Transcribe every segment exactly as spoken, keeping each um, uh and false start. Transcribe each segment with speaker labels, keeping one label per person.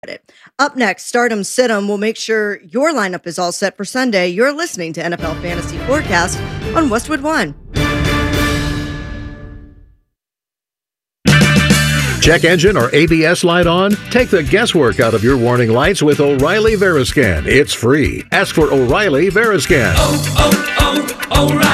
Speaker 1: it. Up next, Stardom Situm will make sure your lineup is all set for Sunday. You're listening to N F L Fantasy Forecast on Westwood One.
Speaker 2: Check engine or A B S light on? Take the guesswork out of your warning lights with O'Reilly Veriscan. It's free. Ask for O'Reilly Veriscan.
Speaker 3: Oh,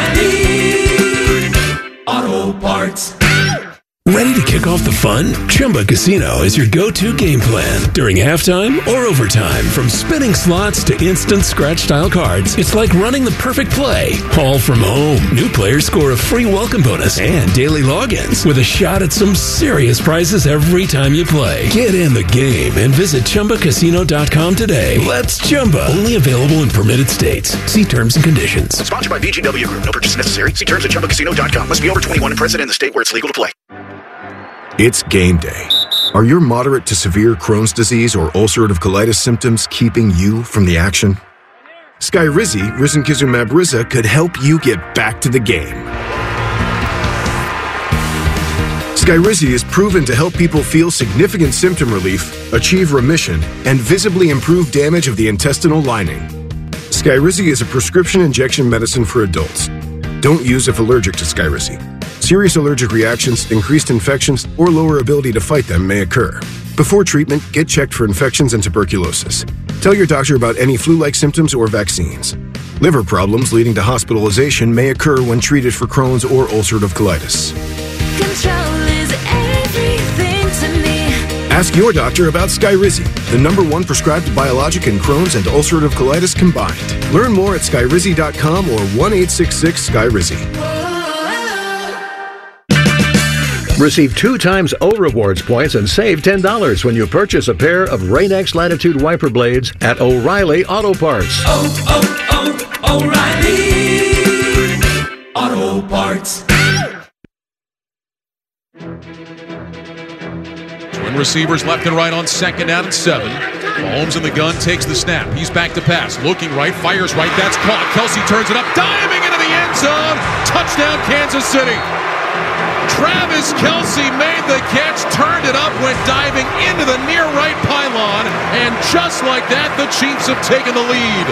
Speaker 3: oh, oh, O'Reilly Auto Parts.
Speaker 4: Ready to kick off the fun? Chumba Casino is your go-to game plan. During halftime or overtime, from spinning slots to instant scratch-style cards, it's like running the perfect play, all from home. New players score a free welcome bonus and daily logins with a shot at some serious prizes every time you play. Get in the game and visit Chumba Casino dot com today. Let's Chumba. Only available in permitted states. See terms and conditions.
Speaker 5: Sponsored by V G W Group. No purchase necessary. See terms at Chumba Casino dot com. Must be over twenty-one and present in the state where it's legal to play.
Speaker 6: It's game day. Are your moderate to severe Crohn's disease or ulcerative colitis symptoms keeping you from the action? Skyrizi, risankizumab Riza, could help you get back to the game. Skyrizi is proven to help people feel significant symptom relief, achieve remission, and visibly improve damage of the intestinal lining. Skyrizi is a prescription injection medicine for adults. Don't use if allergic to Skyrizi. Serious allergic reactions, increased infections, or lower ability to fight them may occur. Before treatment, get checked for infections and tuberculosis. Tell your doctor about any flu-like symptoms or vaccines. Liver problems leading to hospitalization may occur when treated for Crohn's or ulcerative colitis.
Speaker 7: Control is everything to me.
Speaker 6: Ask your doctor about Skyrizi, the number one prescribed biologic in Crohn's and ulcerative colitis combined. Learn more at skyrizi dot com or one eight six six Skyrizi.
Speaker 2: Receive two times O Rewards points and save ten dollars when you purchase a pair of Rain-X Latitude wiper blades at O'Reilly Auto Parts.
Speaker 3: Oh, oh, oh, O'Reilly Auto Parts.
Speaker 8: Twin receivers left and right on second down and seven. Mahomes in the gun, takes the snap. He's back to pass. Looking right, fires right. That's caught. Kelsey turns it up, diving into the end zone. Touchdown, Kansas City. Travis Kelsey made the catch, turned it up, went diving into the near right pylon, and just like that, the Chiefs have taken the lead.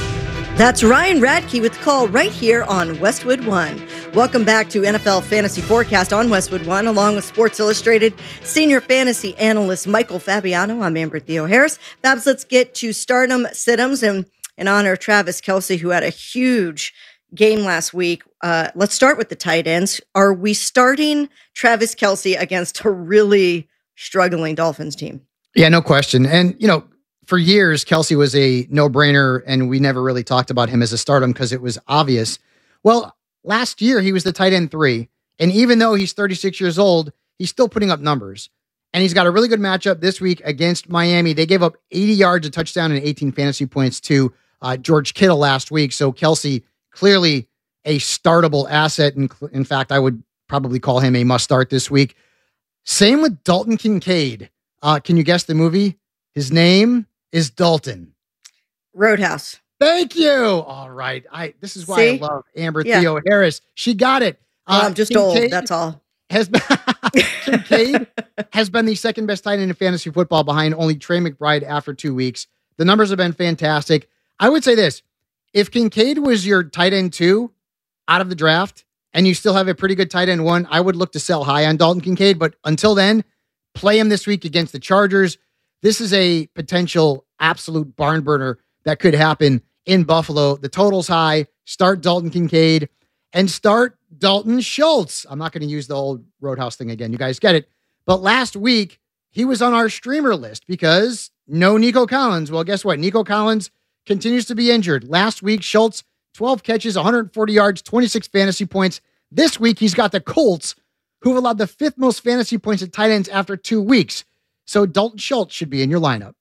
Speaker 1: That's Ryan Radke with the call right here on Westwood One. Welcome back to N F L Fantasy Forecast on Westwood One, along with Sports Illustrated senior fantasy analyst Michael Fabiano. I'm Amber Theo Harris. Babs, let's get to Stardom Situms and in honor of Travis Kelsey, who had a huge game last week. Uh, let's start with the tight ends. Are we starting Travis Kelsey against a really struggling Dolphins team?
Speaker 9: Yeah, no question. And, you know, for years, Kelsey was a no-brainer, and we never really talked about him as a stardom because it was obvious. Well, last year, he was the tight end three. And even though he's thirty-six years old, he's still putting up numbers. And he's got a really good matchup this week against Miami. They gave up eighty yards, a touchdown, and eighteen fantasy points to uh, George Kittle last week. So Kelsey, clearly a startable asset. And in fact, I would probably call him a must start this week. Same with Dalton Kincaid. Uh, can you guess the movie? His name is Dalton.
Speaker 1: Roadhouse.
Speaker 9: Thank you. All right. I This is why
Speaker 1: See?
Speaker 9: I love Amber
Speaker 1: Yeah.
Speaker 9: Theo Harris. She got it.
Speaker 1: Uh,
Speaker 9: Uh,
Speaker 1: I'm just
Speaker 9: Kincaid
Speaker 1: old. That's all.
Speaker 9: Has been, Kincaid has been the second best tight end in fantasy football behind only Trey McBride after two weeks. The numbers have been fantastic. I would say this. If Kincaid was your tight end two out of the draft and you still have a pretty good tight end one, I would look to sell high on Dalton Kincaid. But until then, play him this week against the Chargers. This is a potential absolute barn burner that could happen in Buffalo. The total's high. Start Dalton Kincaid and start Dalton Schultz. I'm not going to use the old Roadhouse thing again. You guys get it. But last week, he was on our streamer list because no Nico Collins. Well, guess what? Nico Collins continues to be injured. Last week, Schultz, twelve catches, one hundred forty yards, twenty-six fantasy points. This week, he's got the Colts, who've allowed the fifth most fantasy points at tight ends after two weeks. So Dalton Schultz should be in your lineup.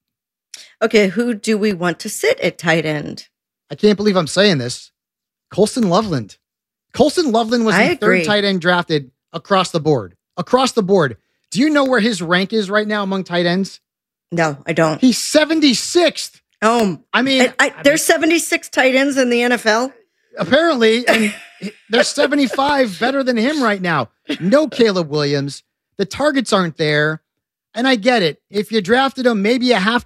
Speaker 1: Okay, who do we want to sit at tight end?
Speaker 9: I can't believe I'm saying this. Colston Loveland. Colston Loveland was
Speaker 1: I
Speaker 9: the
Speaker 1: agree.
Speaker 9: third tight end drafted across the board. Across the board. Do you know where his rank is right now among tight ends?
Speaker 1: No, I don't.
Speaker 9: He's seventy-sixth.
Speaker 1: Oh,
Speaker 9: I mean,
Speaker 1: I, I, there's seventy-six tight ends in the N F L.
Speaker 9: Apparently, and there's seventy-five better than him right now. No Caleb Williams. The targets aren't there. And I get it. If you drafted him, maybe you have